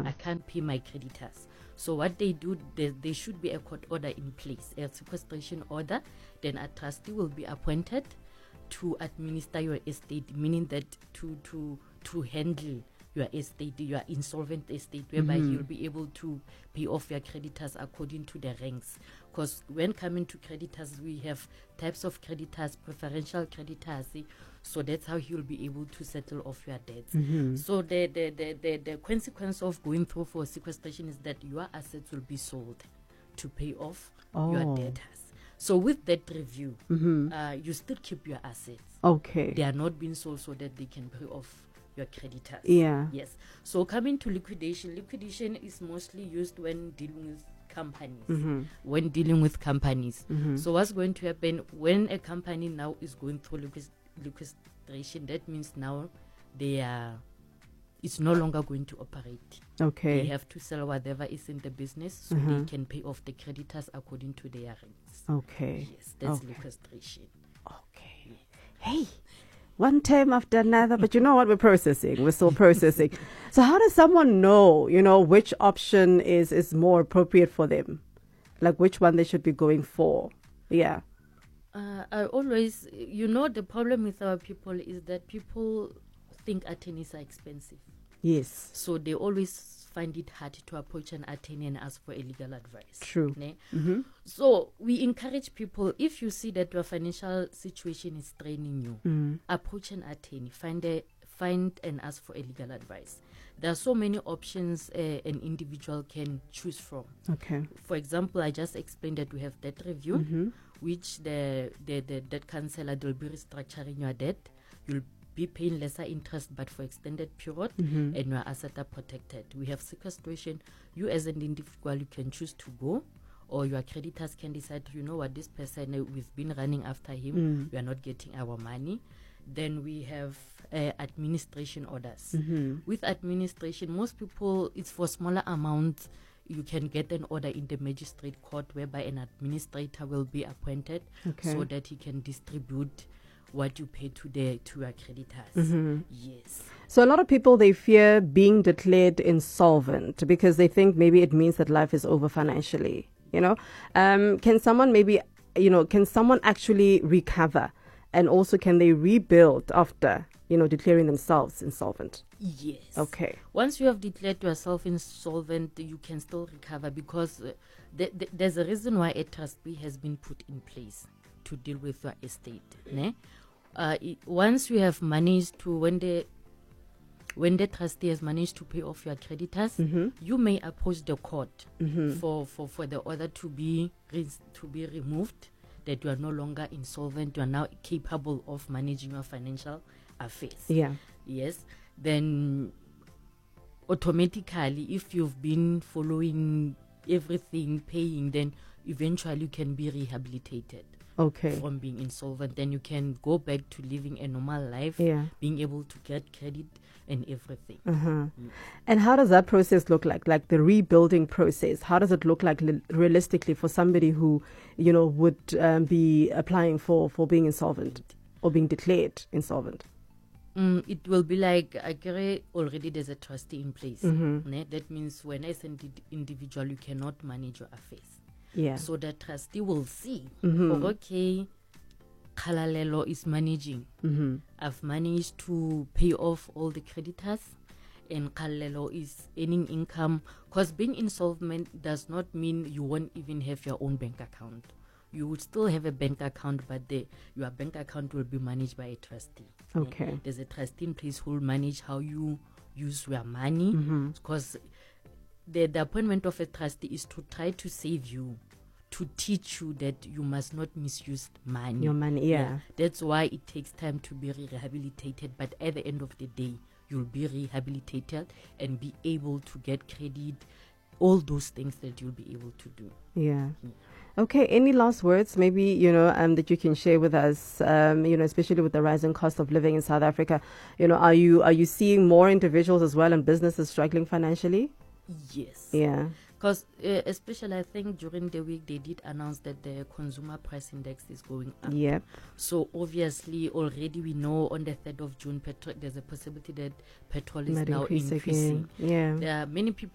I can't pay my creditors. So what they do, there should be a court order in place, a sequestration order. Then a trustee will be appointed to administer your estate, meaning that to handle your estate, your insolvent estate, whereby you'll be able to pay off your creditors according to the ranks. Because when coming to creditors, we have types of creditors, preferential creditors. So that's how you'll be able to settle off your debts. So the consequence of going through for sequestration is that your assets will be sold to pay off your debtors. So with that review, you still keep your assets. Okay. They are not being sold so that they can pay off your creditors. Yeah. Yes. So coming to liquidation is mostly used when dealing with companies. When dealing with companies. So what's going to happen when a company now is going through liquidation? That means now it's no longer going to operate. Okay. They have to sell whatever is in the business so they can pay off the creditors according to their ranks. Okay. Yes, that's liquidation. Okay. Hey, one time after another, but you know what? We're still processing. So how does someone know, which option is more appropriate for them? Like which one they should be going for? Yeah. I always, the problem with our people is that people think attorneys are expensive. Yes. So they always find it hard to approach an attorney and ask for a legal advice. True. So we encourage people, if you see that your financial situation is straining you, approach an attorney, find and ask for a legal advice. There are so many options an individual can choose from. Okay. For example, I just explained that we have debt review, which the debt counselor will be restructuring your debt. You'll be paying lesser interest but for extended period, and your assets are protected. We have sequestration. You as an individual, you can choose to go, or your creditors can decide, this person, we've been running after him, we are not getting our money. Then we have administration orders. With administration, most people, it's for smaller amounts. You can get an order in the magistrate court whereby an administrator will be appointed so that he can distribute what you pay to your creditors. Yes. So a lot of people, they fear being declared insolvent because they think maybe it means that life is over financially. Can someone can someone actually recover? And also, can they rebuild after, declaring themselves insolvent? Yes. Okay. Once you have declared yourself insolvent, you can still recover because there's a reason why a trustee has been put in place to deal with your estate. Once you have managed to, when the trustee has managed to pay off your creditors, you may approach the court for the order to be removed, that you are no longer insolvent, you are now capable of managing your financial affairs. Yeah. Yes. Then automatically, if you've been following everything, paying, then eventually you can be rehabilitated. Okay. From being insolvent, then you can go back to living a normal life, being able to get credit and everything. And how does that process look like the rebuilding process? How does it look like realistically for somebody who, would be applying for being insolvent or being declared insolvent? It will be like, already there's a trustee in place. That means when as an individual, you cannot manage your affairs. Yeah. So the trustee will see, okay, Kalalelo is managing. I've managed to pay off all the creditors, and Kalalelo is earning income. Because being insolvent does not mean you won't even have your own bank account. You would still have a bank account, but your bank account will be managed by a trustee. Okay. There's a trustee in place who will manage how you use your money. Because the appointment of a trustee is to try to save you, to teach you that you must not misuse money. Your money, yeah. That's why it takes time to be rehabilitated. But at the end of the day, you'll be rehabilitated and be able to get credit, all those things that you'll be able to do. Yeah. Okay, any last words maybe, that you can share with us, especially with the rising cost of living in South Africa? Are you seeing more individuals as well and businesses struggling financially? Yes. Yeah. Because especially I think during the week they did announce that the consumer price index is going up. Yep. So obviously already we know on the 3rd of June there's a possibility that petrol is now increasing. Yeah. There are many people